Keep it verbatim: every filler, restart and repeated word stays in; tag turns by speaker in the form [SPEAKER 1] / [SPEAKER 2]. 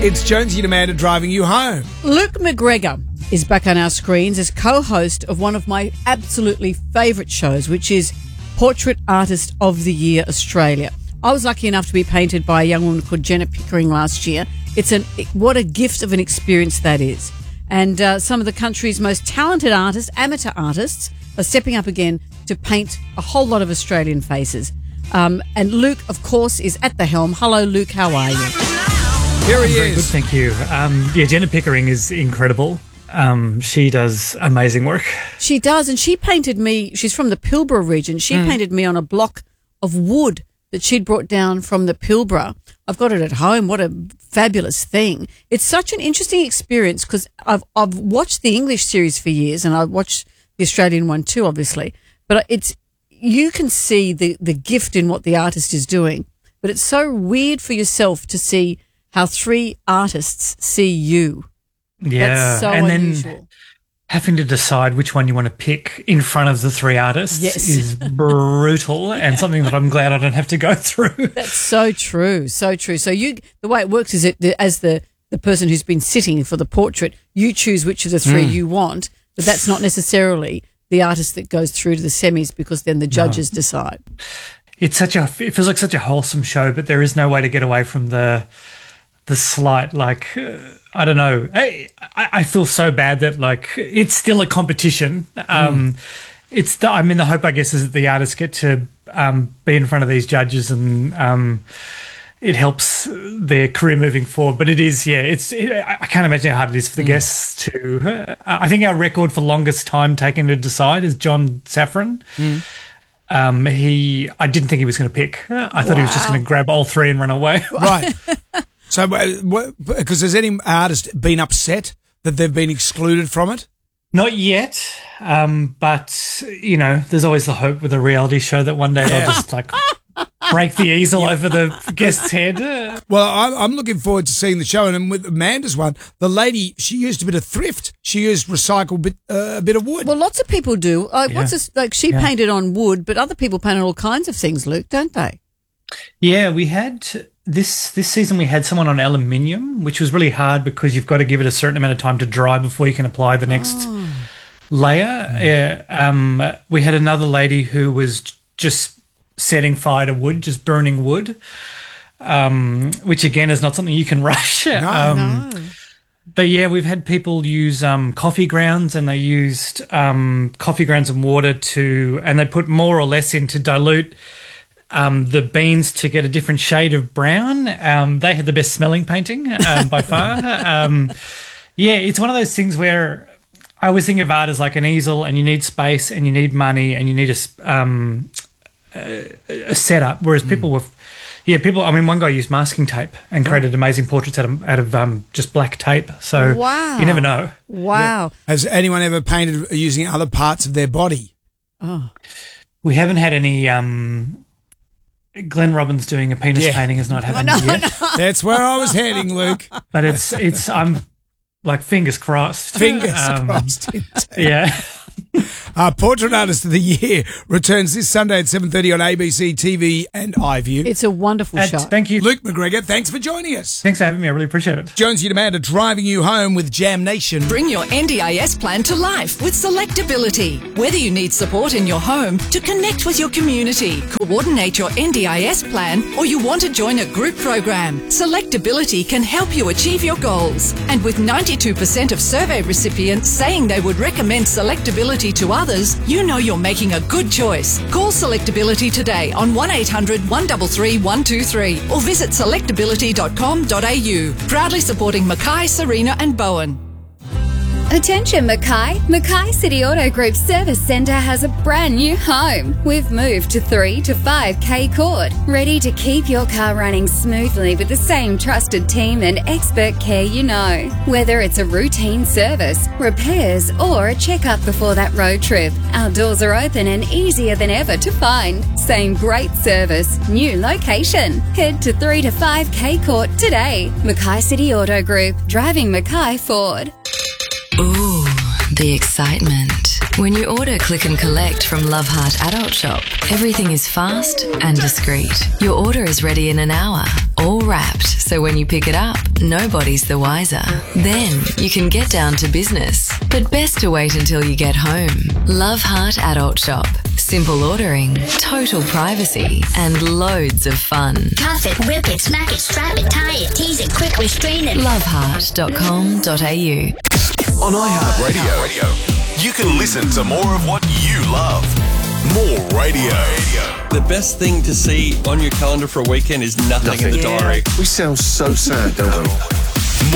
[SPEAKER 1] It's Jonesy and Amanda driving you home.
[SPEAKER 2] Luke McGregor is back on our screens as co-host of one of my absolutely favourite shows, which is Portrait Artist of the Year Australia. I was lucky enough to be painted by a young woman called Jenna Pickering last year. It's an what a gift of an experience that is. And uh, some of the country's most talented artists, amateur artists, are stepping up again to paint a whole lot of Australian faces. Um, and Luke, of course, is at the helm. Hello, Luke. How are you?
[SPEAKER 1] Here he
[SPEAKER 3] Very
[SPEAKER 1] is.
[SPEAKER 3] good, thank you. Um, yeah, Jenna Pickering is incredible. Um, she does amazing work.
[SPEAKER 2] She does, and she painted me. She's from the Pilbara region. She mm. painted me on a block of wood that she'd brought down from the Pilbara. I've got it at home. What a fabulous thing. It's such an interesting experience because I've, I've watched the English series for years and I've watched the Australian one too, obviously. But it's you can see the, the gift in what the artist is doing. But it's so weird for yourself to see how three artists see you.
[SPEAKER 3] Yeah.
[SPEAKER 2] That's so
[SPEAKER 3] and
[SPEAKER 2] unusual.
[SPEAKER 3] then having to decide which one you want to pick in front of the three artists
[SPEAKER 2] Yes.
[SPEAKER 3] is brutal and something that I'm glad I don't have to go through.
[SPEAKER 2] That's so true, so true. So you, the way it works is that as the, the person who's been sitting for the portrait, you choose which of the three mm. you want, but that's not necessarily the artist that goes through to the semis because then the judges no. decide.
[SPEAKER 3] It's such a, it feels like such a wholesome show, but there is no way to get away from the, the slight, like, uh, I don't know. I, I feel so bad that, like, it's still a competition. Um, mm. It's the, I mean, the hope, I guess, is that the artists get to um, be in front of these judges and um, it helps their career moving forward. But it is, yeah, it's. It, I can't imagine how hard it is for the mm. guests to. Uh, I think our record for longest time taken to decide is John Safran. Mm. Um, he, I didn't think he was going to pick. I thought wow. he was just going to grab all three and run away.
[SPEAKER 1] Right. So, because has any artist been upset that they've been excluded from it?
[SPEAKER 3] Not yet, um, but, you know, there's always the hope with a reality show that one day yeah. they'll just, like, break the easel over the guest's head.
[SPEAKER 1] Well, I'm, I'm looking forward to seeing the show. And with Amanda's one, the lady, she used a bit of thrift. She used recycled bit, uh, a bit of wood.
[SPEAKER 2] Well, lots of people do. Like, yeah. what's this, like she yeah. painted on wood, but other people painted all kinds of things, Luke, don't they?
[SPEAKER 3] Yeah, we had... This this season we had someone on aluminium, which was really hard because you've got to give it a certain amount of time to dry before you can apply the next oh. layer. Uh, um, we had another lady who was just setting fire to wood, just burning wood, um, which again is not something you can rush.
[SPEAKER 1] No,
[SPEAKER 3] um,
[SPEAKER 1] no.
[SPEAKER 3] But yeah, we've had people use um, coffee grounds, and they used um, coffee grounds and water to, and they put more or less in to dilute Um, the beans to get a different shade of brown. Um, they had the best smelling painting um, by far. Um, yeah, it's one of those things where I always think of art as like an easel, and you need space and you need money and you need a, um, a, a setup. Whereas mm. people were, yeah, people, I mean, one guy used masking tape and created amazing portraits out of, out of um, just black tape. So
[SPEAKER 2] wow.
[SPEAKER 3] you never know.
[SPEAKER 2] Wow.
[SPEAKER 1] Yeah. Has anyone ever painted using other parts of their body?
[SPEAKER 2] Oh.
[SPEAKER 3] We haven't had any... Um, Glenn Robbins doing a penis yeah. painting has not happened
[SPEAKER 2] oh, no,
[SPEAKER 3] yet.
[SPEAKER 2] No.
[SPEAKER 1] That's where I was heading, Luke.
[SPEAKER 3] But it's it's I'm like fingers crossed.
[SPEAKER 1] Fingers
[SPEAKER 3] um,
[SPEAKER 1] crossed.
[SPEAKER 3] Yeah.
[SPEAKER 1] Our Portrait Artist of the Year returns this Sunday at seven thirty on A B C T V and iView.
[SPEAKER 2] It's a wonderful
[SPEAKER 3] and
[SPEAKER 2] show.
[SPEAKER 3] Thank you.
[SPEAKER 1] Luke McGregor, thanks for joining us.
[SPEAKER 3] Thanks for having me. I really appreciate it.
[SPEAKER 1] Jonesy and Amanda driving you home with Jam Nation.
[SPEAKER 4] Bring your N D I S plan to life with Selectability. Whether you need support in your home to connect with your community, coordinate your N D I S plan, or you want to join a group program, Selectability can help you achieve your goals. And with ninety-two percent of survey recipients saying they would recommend Selectability to others, you know you're making a good choice. Call Selectability today on one eight hundred, one three three, one two three or visit selectability dot com dot a u. Proudly supporting Mackay, Serena and Bowen.
[SPEAKER 5] Attention Mackay, Mackay City Auto Group Service Centre has a brand new home. We've moved to three to five K Court, ready to keep your car running smoothly with the same trusted team and expert care you know. Whether it's a routine service, repairs or a checkup before that road trip, our doors are open and easier than ever to find. Same great service, new location. Head to three to five K Court today. Mackay City Auto Group, driving Mackay Ford.
[SPEAKER 6] Ooh, the excitement. When you order Click and Collect from Love Heart Adult Shop, everything is fast and discreet. Your order is ready in an hour, all wrapped, so when you pick it up, nobody's the wiser. Then you can get down to business, but best to wait until you get home. Love Heart Adult Shop. Simple ordering, total privacy, and loads of fun.
[SPEAKER 7] Cuff it, whip it, smack it, strap it, tie it, tease it, quick restrain it.
[SPEAKER 6] love heart dot com dot a u.
[SPEAKER 8] On iHeartRadio, you can listen to more of what you love. More radio.
[SPEAKER 9] The best thing to see on your calendar for a weekend is nothing, nothing. in the
[SPEAKER 8] Yeah.
[SPEAKER 9] diary.
[SPEAKER 8] We sound so sad, don't we?